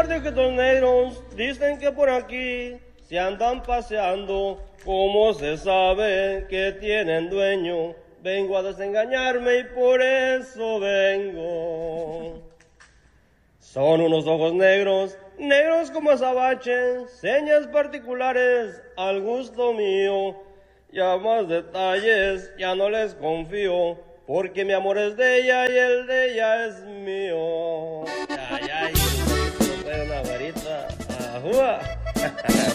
par de ojitos negros dicen que por aquí se andan paseando. ¿Cómo se sabe que tienen dueño? Vengo a desengañarme y por eso vengo. Son unos ojos negros, negros como azabache, señas particulares al gusto mío. Ya más detalles ya no les confío, porque mi amor es de ella y el de ella es mío. Ay, ay, una varita, ajúa.